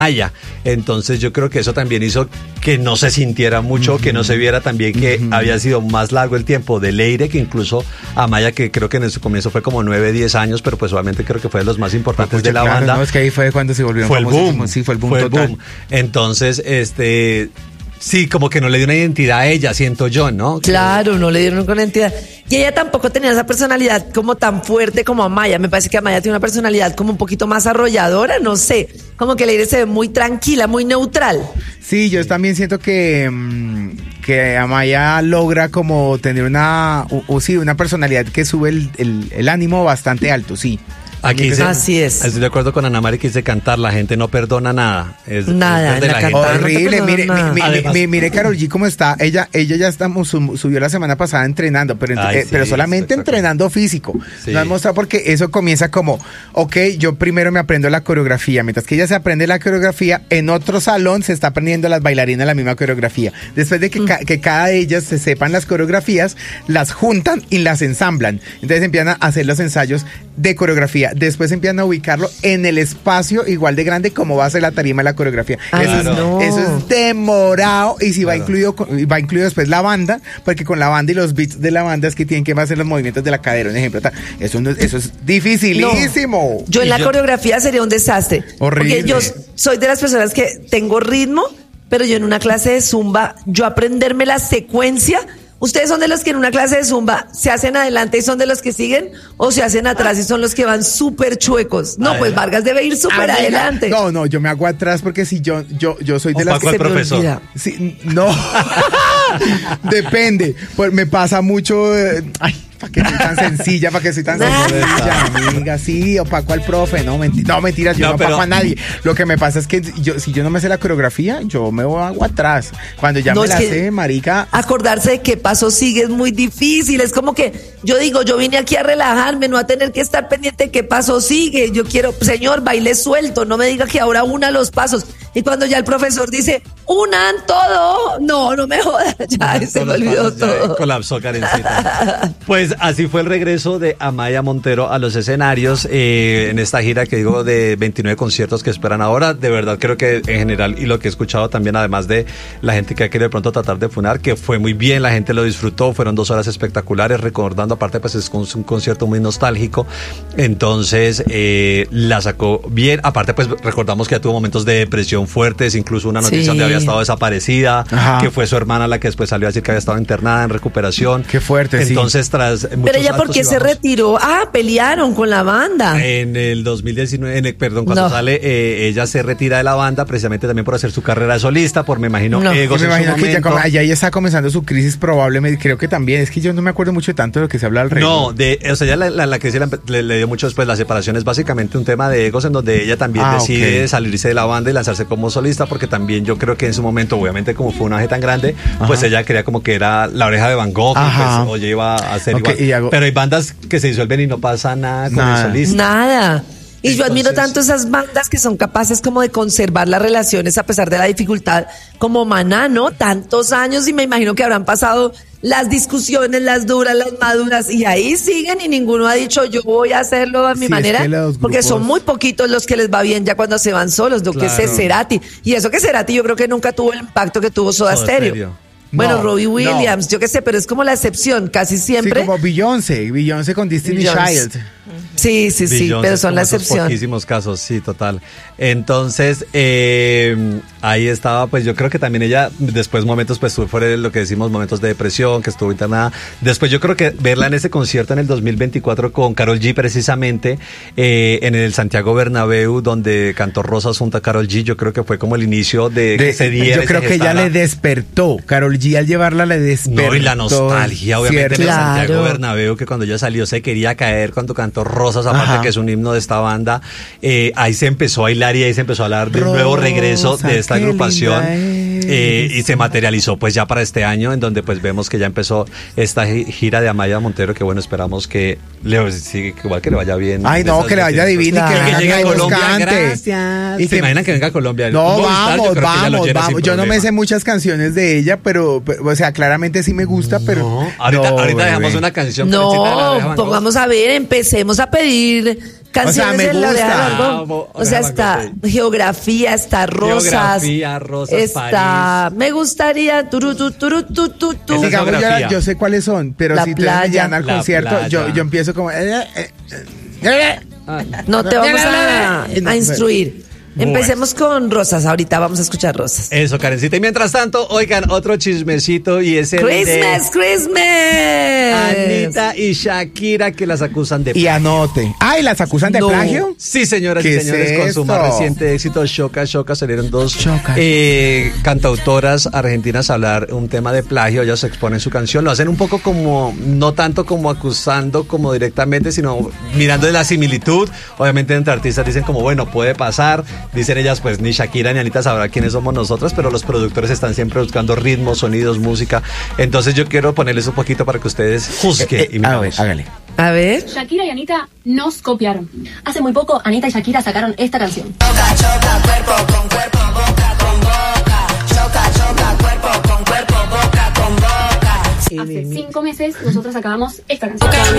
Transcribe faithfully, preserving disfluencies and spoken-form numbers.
Amaya. Entonces yo creo que eso también hizo que no se sintiera mucho, uh-huh. que no se viera también que uh-huh. había sido más largo el tiempo de Leire que incluso Amaya, que creo que en su comienzo fue como nueve, diez años, pero pues obviamente creo que fue de los más importantes pues, de la claro, banda. No, es que ahí fue cuando se volvieron fue el boom, sí, fue el boom fue total. El boom. Entonces, este... sí, como que no le dio una identidad a ella, siento yo, ¿no? Claro, no le dieron una identidad. Y ella tampoco tenía esa personalidad como tan fuerte como Amaya. Me parece que Amaya tiene una personalidad como un poquito más arrolladora, no sé. Como que Leire se ve muy tranquila, muy neutral. Sí, yo también siento que, que Amaya logra como tener una, o, o sí, una personalidad que sube el, el, el ánimo bastante alto, sí. Aquí dice, así es. Estoy de acuerdo con Ana Mari que dice cantar, la gente no perdona nada. Es, nada, es de la la cantada gente. Horrible, no mire, nada. mire, Además, mire, mire Karol G cómo está. Ella, ella ya estamos subió la semana pasada entrenando, pero, Ay, eh, sí, pero solamente entrenando físico. Sí. No ha mostrado porque eso comienza como, ok, yo primero me aprendo la coreografía, mientras que ella se aprende la coreografía, en otro salón se está aprendiendo las bailarinas la misma coreografía. Después de que, mm. ca- que cada de ellas se sepan las coreografías, las juntan y las ensamblan. Entonces empiezan a hacer los ensayos de coreografía. Después empiezan a ubicarlo en el espacio igual de grande como va a ser la tarima de la coreografía. Ay, eso, claro. es, no. eso es demorado y si claro. va incluido va incluido después la banda, porque con la banda y los beats de la banda es que tienen que hacer los movimientos de la cadera, un ejemplo. Eso, no, eso es dificilísimo. No. Yo en la yo... coreografía sería un desastre. Horrible. Porque yo soy de las personas que tengo ritmo, pero yo en una clase de zumba, yo aprenderme la secuencia. ¿Ustedes son de los que en una clase de zumba se hacen adelante y son de los que siguen? ¿O se hacen atrás y son los que van súper chuecos? No, pues Vargas debe ir súper adelante. No, no, yo me hago atrás porque si yo yo yo soy de o las Paco que el profesor. Sí, no. Depende. Pues me pasa mucho. Eh, ay, ¿para qué soy tan sencilla? ¿Para qué soy tan sencilla, amiga? Sí, opaco al profe. No, menti- no mentiras, yo no, no pero... opaco a nadie. Lo que me pasa es que yo, si yo no me sé la coreografía, yo me hago atrás. Cuando ya no, me la sé, marica. Acordarse de qué paso sigue es muy difícil. Es como que yo digo, yo vine aquí a relajarme, no a tener que estar pendiente de qué paso sigue. Yo quiero, señor, baile suelto. No me diga que ahora una los pasos. Y cuando ya el profesor dice, unan todo. No, no me jodas. Ya no, se me olvidó todo. Colapsó, Karencita. Pues así fue el regreso de Amaya Montero a los escenarios eh, en esta gira que digo de veintinueve conciertos que esperan ahora. De verdad creo que en general, y lo que he escuchado también, además de la gente que ha querido de pronto tratar de funar, que fue muy bien, la gente lo disfrutó, fueron dos horas espectaculares, recordando, aparte pues es un concierto muy nostálgico, entonces eh, la sacó bien. Aparte pues recordamos que ya tuvo momentos de depresión fuertes, incluso una noticia sí. donde había estado desaparecida, Ajá. que fue su hermana la que después salió a decir que había estado internada en recuperación. Qué fuerte, entonces sí. tras Pero ella, ¿por qué se retiró? Ah, pelearon con la banda. En el dos mil diecinueve, en el, perdón, cuando no. sale, eh, ella se retira de la banda precisamente también por hacer su carrera de solista, por me imagino no. egos me en imagino su que momento. ya, ya ella está comenzando su crisis probablemente, creo que también, es que yo no me acuerdo mucho tanto de lo que se habla alrededor. No, de, o sea, ya la, la, la crisis le, le, le dio mucho después, la separación es básicamente un tema de egos en donde ella también ah, decide okay. salirse de la banda y lanzarse como solista, porque también yo creo que en su momento, obviamente como fue un auge tan grande, Ajá. pues ella quería como que era la oreja de Van Gogh, pues, oye, iba a hacer okay, igual. Hago... Pero hay bandas que se disuelven y no pasa nada con nada. el solista. Nada. Y Entonces, yo admiro tanto esas bandas que son capaces como de conservar las relaciones a pesar de la dificultad, como Maná, ¿no? Tantos años y me imagino que habrán pasado las discusiones, las duras, las maduras, y ahí siguen y ninguno ha dicho yo voy a hacerlo a mi sí, manera, es grupos... porque son muy poquitos los que les va bien ya cuando se van solos, lo claro. que es Cerati. Y eso que Cerati yo creo que nunca tuvo el impacto que tuvo Soda, Soda Stereo. Stereo. Bueno, no, Robbie Williams, no. yo qué sé, pero es como la excepción, casi siempre. Sí, como Beyoncé, Beyoncé con Destiny Child. Sí, sí, sí, Beyoncé, pero son la excepción. Poquísimos casos, sí, total. Entonces, eh, ahí estaba, pues yo creo que también ella, después momentos, pues fue lo que decimos, momentos de depresión, que estuvo internada. Después yo creo que verla en ese concierto en el dos mil veinticuatro con Karol G precisamente, eh, en el Santiago Bernabéu, donde cantó Rosas junto a Karol G, yo creo que fue como el inicio de, de que se diera. Yo creo que ella le despertó, Karol G al llevarla le despertó. No, y la nostalgia, obviamente, en el claro. Santiago Bernabéu, que cuando ella salió se quería caer cuando cantó Rosas, aparte Ajá. que es un himno de esta banda, eh, ahí se empezó a bailar y ahí se empezó a hablar de un nuevo regreso de esta agrupación eh, y se materializó pues ya para este año, en donde pues vemos que ya empezó esta gira de Amaya Montero, que bueno, esperamos que le, sí, igual que le vaya bien. Ay, no, que le vaya divino y que, que, que llegue a Colombia, cante. Gracias. Y ¿Se que, imaginan que venga a Colombia? No, vamos, vamos, vamos. Yo no me sé muchas canciones de ella, pero, pero o sea, claramente sí me gusta, pero... No, ahorita, no, ahorita bebé. dejamos una canción. No, pongamos a ver, empecemos a pedir Canciones O sea, me de la oreja de gusta. Van Gogh. Amo, O sea, Oreja de está Van Gogh, geografía, está rosas. Geografía, Rosas, está. Me gustaría. Turu, tu, turu, tu, tu, tu. Esa es Digamos, yo, geografía. yo sé cuáles son, pero La si ustedes me playa. llevan al La concierto, playa. yo, yo empiezo como... eh, eh, eh, No te vamos a, No, a instruir. Bueno. Empecemos con Rosas. Ahorita vamos a escuchar Rosas. Eso, Karencita. Y mientras tanto, oigan, otro chismecito y es el Christmas, de Christmas. Anita y Shakira, que las acusan de Y anote. Ay, ¿las acusan de No. plagio? Sí, señoras y ¿Qué es señores, con su más esto? reciente éxito, Shoka Shoka, salieron dos Shoka. eh, cantautoras argentinas a hablar un tema de plagio. Ellas exponen su canción, lo hacen un poco como, no tanto como acusando como directamente, sino mirando de la similitud. Obviamente entre artistas dicen como, bueno, puede pasar. Dicen ellas, pues ni Shakira ni Anita sabrá quiénes somos nosotros, pero los productores están siempre buscando ritmos, sonidos, música. Entonces yo quiero ponerles un poquito para que ustedes juzguen. Eh, y eh, a ver, miramos. hágale. A ver. Shakira y Anita nos copiaron. Hace muy poco, Anita y Shakira sacaron esta canción. Choca, choca, cuerpo con cuerpo, boca con boca. Choca, choca, cuerpo con cuerpo, boca con boca. Hace cinco meses, nosotros sacábamos esta canción. Boca